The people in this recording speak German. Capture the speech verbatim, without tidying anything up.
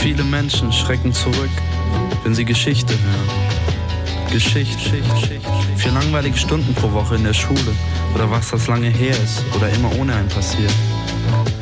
Viele Menschen schrecken zurück, wenn sie Geschichte hören. Geschichte, vier langweilige Stunden pro Woche in der Schule oder was das lange her ist oder immer ohne einen passiert.